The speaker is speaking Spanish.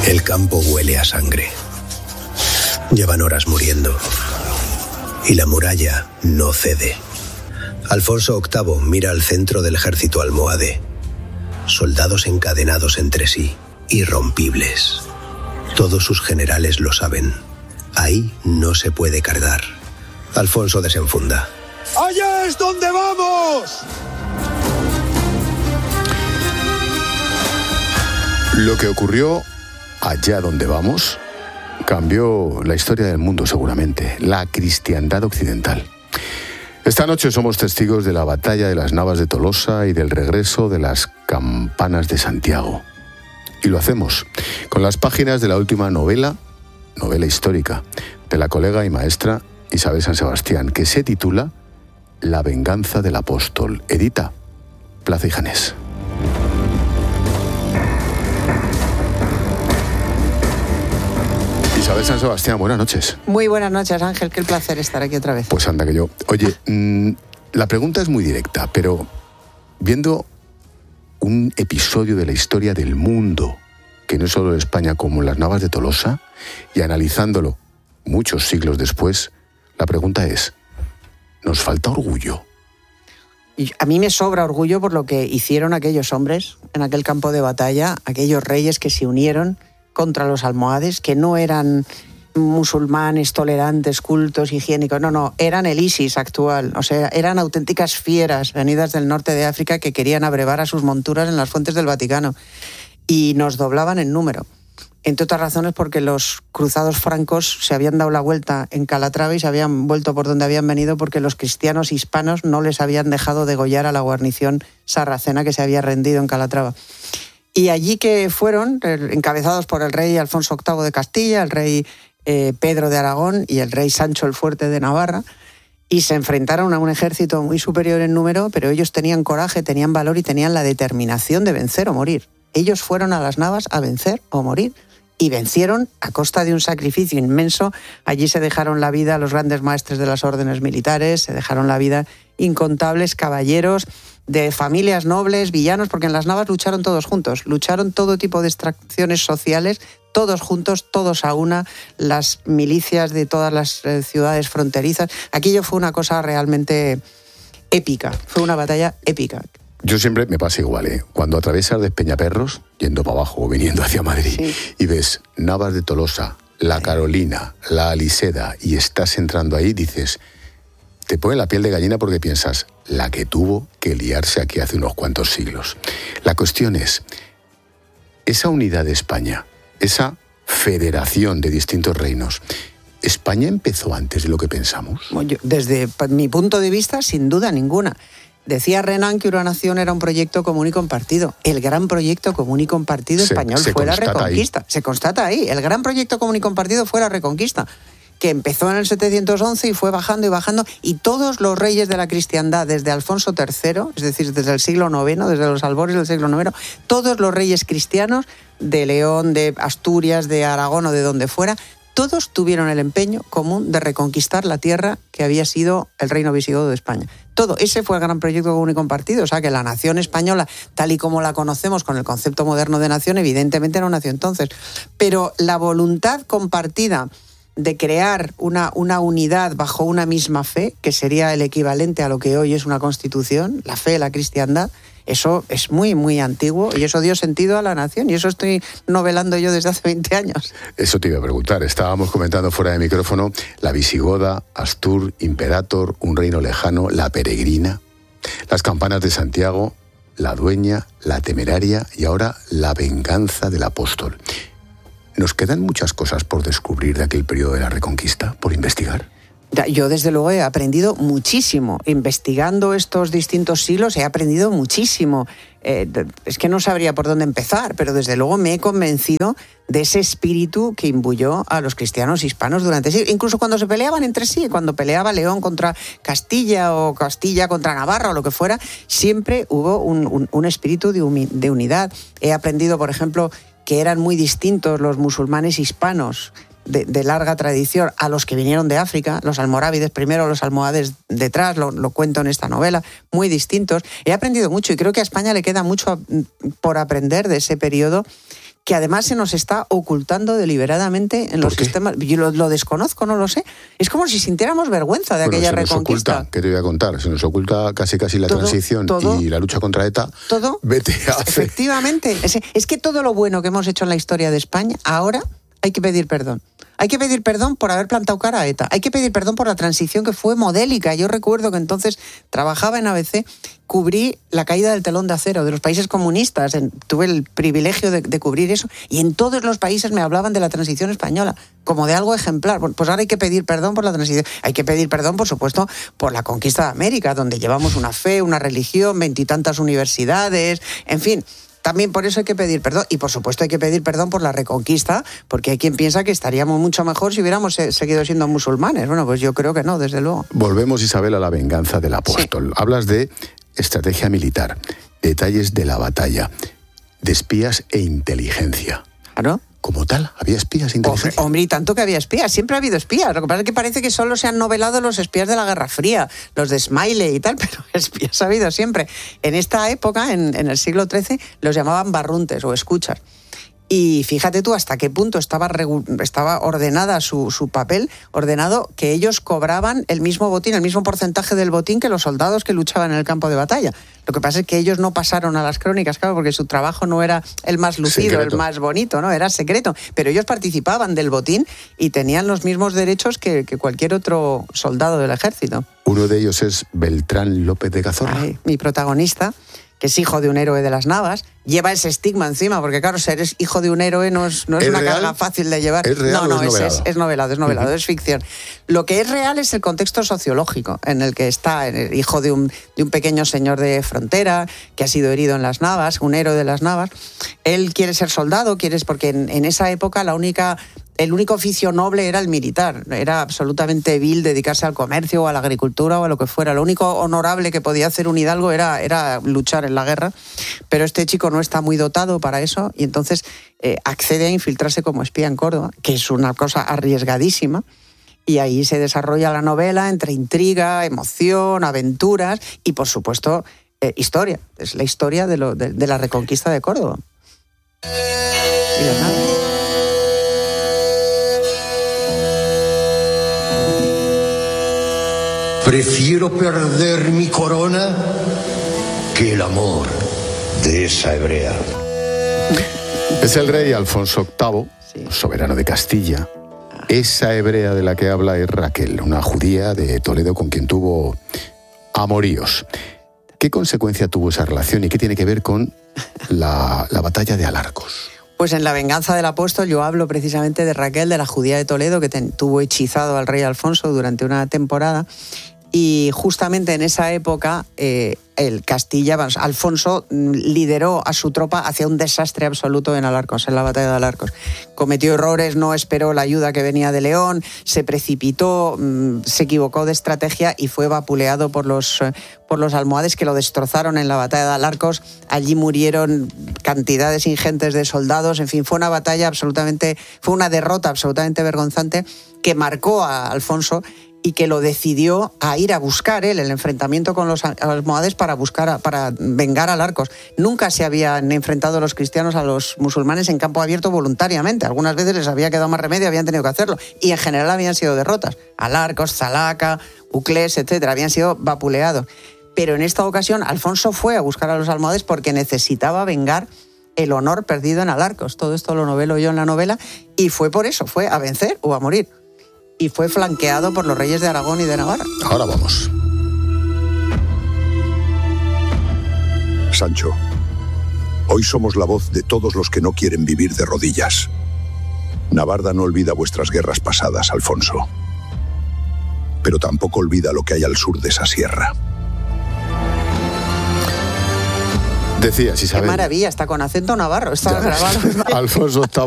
El campo huele a sangre. Llevan horas muriendo. Y la muralla no cede. Alfonso VIII mira al centro del ejército almohade. Soldados encadenados entre sí, irrompibles. Todos sus generales lo saben. Ahí no se puede cargar. Alfonso desenfunda. ¡Allá es donde vamos! Lo que ocurrió allá donde vamos cambió la historia del mundo seguramente, la cristiandad occidental. Esta noche somos testigos de la batalla de las Navas de Tolosa y del regreso de las campanas de Santiago. Y lo hacemos con las páginas de la última novela histórica, de la colega y maestra Isabel San Sebastián, que se titula La venganza del apóstol. Edita Plaza y Janés. Isabel San Sebastián, buenas noches. Muy buenas noches, Ángel, qué placer estar aquí otra vez. Pues anda que yo. Oye, la pregunta es muy directa, pero viendo un episodio de la historia del mundo, que no es solo de España, como las Navas de Tolosa, y analizándolo muchos siglos después, la pregunta es, ¿nos falta orgullo? Y a mí me sobra orgullo por lo que hicieron aquellos hombres en aquel campo de batalla, aquellos reyes que se unieron contra los almohades, que no eran musulmanes tolerantes, cultos, higiénicos, no, eran el ISIS actual, o sea, eran auténticas fieras venidas del norte de África que querían abrevar a sus monturas en las fuentes del Vaticano y nos doblaban en número. Entre otras razones porque los cruzados francos se habían dado la vuelta en Calatrava y se habían vuelto por donde habían venido porque los cristianos hispanos no les habían dejado degollar a la guarnición sarracena que se había rendido en Calatrava. Y allí que fueron, encabezados por el rey Alfonso VIII de Castilla, el rey Pedro de Aragón y el rey Sancho el Fuerte de Navarra, y se enfrentaron a un ejército muy superior en número, pero ellos tenían coraje, tenían valor y tenían la determinación de vencer o morir. Ellos fueron a las Navas a vencer o morir. Y vencieron a costa de un sacrificio inmenso. Allí se dejaron la vida los grandes maestres de las órdenes militares, se dejaron la vida incontables caballeros de familias nobles, villanos, porque en las Navas lucharon todos juntos, lucharon todo tipo de extracciones sociales, todos juntos, todos a una, las milicias de todas las ciudades fronterizas. Aquello fue una cosa realmente épica, fue una batalla épica. Yo siempre me pasa igual, ¿eh? Cuando atraviesas de Peñaperros, yendo para abajo o viniendo hacia Madrid, sí, y ves Navas de Tolosa, la Carolina, la Aliseda, y estás entrando ahí, dices, te pone la piel de gallina porque piensas, la que tuvo que liarse aquí hace unos cuantos siglos. La cuestión es, esa unidad de España, esa federación de distintos reinos, ¿España empezó antes de lo que pensamos? Desde mi punto de vista, sin duda ninguna. Decía Renan que una nación era un proyecto común y compartido. El gran proyecto común y compartido español fue la Reconquista. Se constata ahí. El gran proyecto común y compartido fue la Reconquista, que empezó en el 711 y fue bajando y bajando, y todos los reyes de la cristiandad, desde Alfonso III, es decir, desde el siglo IX, desde los albores del siglo IX, todos los reyes cristianos, de León, de Asturias, de Aragón o de donde fuera, todos tuvieron el empeño común de reconquistar la tierra que había sido el reino visigodo de España. Todo, ese fue el gran proyecto común y compartido. O sea, que la nación española, tal y como la conocemos con el concepto moderno de nación, evidentemente no nació entonces. Pero la voluntad compartida de crear una unidad bajo una misma fe, que sería el equivalente a lo que hoy es una constitución, la fe, la cristiandad, eso es muy, muy antiguo y eso dio sentido a la nación y eso estoy novelando yo desde hace 20 años. Eso te iba a preguntar. Estábamos comentando fuera de micrófono la visigoda, Astur, Imperator, un reino lejano, la peregrina, las campanas de Santiago, la dueña, la temeraria y ahora la venganza del apóstol. ¿Nos quedan muchas cosas por descubrir de aquel periodo de la Reconquista, por investigar? Yo, desde luego, he aprendido muchísimo. Investigando estos distintos siglos, he aprendido muchísimo. Es que no sabría por dónde empezar, pero desde luego me he convencido de ese espíritu que imbuyó a los cristianos hispanos durante siglos. Incluso cuando se peleaban entre sí, cuando peleaba León contra Castilla o Castilla contra Navarra o lo que fuera, siempre hubo un espíritu de unidad. He aprendido, por ejemplo, que eran muy distintos los musulmanes hispanos de larga tradición a los que vinieron de África, los almorávides primero, los almohades detrás, lo cuento en esta novela, muy distintos. He aprendido mucho y creo que a España le queda mucho por aprender de ese periodo que además se nos está ocultando deliberadamente en los sistemas. Yo lo desconozco, no lo sé. Es como si sintiéramos vergüenza de aquella reconquista. Oculta, ¿qué te voy a contar? Se nos oculta casi la transición y la lucha contra ETA. Todo. Vete a hacer. Efectivamente. Es que todo lo bueno que hemos hecho en la historia de España, ahora hay que pedir perdón. Hay que pedir perdón por haber plantado cara a ETA. Hay que pedir perdón por la transición que fue modélica. Yo recuerdo que entonces trabajaba en ABC, cubrí la caída del telón de acero de los países comunistas. Tuve el privilegio de cubrir eso. Y en todos los países me hablaban de la transición española como de algo ejemplar. Pues ahora hay que pedir perdón por la transición. Hay que pedir perdón, por supuesto, por la conquista de América, donde llevamos una fe, una religión, 20 y tantas universidades, en fin. También por eso hay que pedir perdón. Y por supuesto hay que pedir perdón por la reconquista, porque hay quien piensa que estaríamos mucho mejor si hubiéramos seguido siendo musulmanes. Bueno, pues yo creo que no, desde luego. Volvemos, Isabel, a la venganza del apóstol. Sí. Hablas de estrategia militar, detalles de la batalla, de espías e inteligencia. Claro. Como tal, ¿había espías e inteligencia? Hombre, y tanto que había espías. Siempre ha habido espías. Lo que pasa es que parece que solo se han novelado los espías de la Guerra Fría, los de Smiley y tal, pero espías ha habido siempre. En esta época, en el siglo XIII, los llamaban barruntes o escuchas. Y fíjate tú hasta qué punto estaba ordenada su papel, ordenado que ellos cobraban el mismo botín, el mismo porcentaje del botín que los soldados que luchaban en el campo de batalla. Lo que pasa es que ellos no pasaron a las crónicas, claro, porque su trabajo no era el más lucido, secreto, el más bonito, ¿no? Era secreto. Pero ellos participaban del botín y tenían los mismos derechos que cualquier otro soldado del ejército. Uno de ellos es Beltrán López de Cazorla. Ay, mi protagonista, que es hijo de un héroe de las Navas, lleva ese estigma encima, porque claro, ser hijo de un héroe no es una real? carga fácil de llevar. ¿Es real o es novelado, es ficción. Lo que es real es el contexto sociológico en el que está el hijo de un pequeño señor de frontera que ha sido herido en las Navas, un héroe de las Navas. Él quiere ser soldado, porque en esa época el único oficio noble era el militar. Era absolutamente vil dedicarse al comercio o a la agricultura o a lo que fuera. Lo único honorable que podía hacer un hidalgo era luchar en la guerra. Pero este chico no está muy dotado para eso y entonces accede a infiltrarse como espía en Córdoba, que es una cosa arriesgadísima. Y ahí se desarrolla la novela entre intriga, emoción, aventuras y, por supuesto, historia. Es la historia de la reconquista de Córdoba. Y las Navas. Prefiero perder mi corona que el amor de esa hebrea. Es el rey Alfonso VIII, sí, soberano de Castilla. Esa hebrea de la que habla es Raquel, una judía de Toledo con quien tuvo amoríos. ¿Qué consecuencia tuvo esa relación y qué tiene que ver con la batalla de Alarcos? Pues en La venganza del apóstol yo hablo precisamente de Raquel, de la judía de Toledo, que tuvo hechizado al rey Alfonso durante una temporada. Y justamente en esa época, el Castilla, Alfonso lideró a su tropa hacia un desastre absoluto en Alarcos, en la batalla de Alarcos. Cometió errores, no esperó la ayuda que venía de León, se precipitó, se equivocó de estrategia y fue vapuleado por los almohades que lo destrozaron en la batalla de Alarcos. Allí murieron cantidades ingentes de soldados. En fin, fue una derrota absolutamente vergonzante que marcó a Alfonso y que lo decidió a ir a buscar él el enfrentamiento con los almohades para vengar a Alarcos. Nunca se habían enfrentado los cristianos a los musulmanes en campo abierto voluntariamente. Algunas veces les había quedado más remedio, habían tenido que hacerlo. Y en general habían sido derrotas. Alarcos, Zalaca, Uclés, etcétera, habían sido vapuleados. Pero en esta ocasión Alfonso fue a buscar a los almohades porque necesitaba vengar el honor perdido en Alarcos. Todo esto lo novelo yo en la novela y fue por eso, fue a vencer o a morir. Y fue flanqueado por los reyes de Aragón y de Navarra. Ahora vamos. Sancho, hoy somos la voz de todos los que no quieren vivir de rodillas. Navarra no olvida vuestras guerras pasadas, Alfonso. Pero tampoco olvida lo que hay al sur de esa sierra. Decías, Isabel. Qué maravilla, está con acento navarro. Está grabado. Alfonso VIII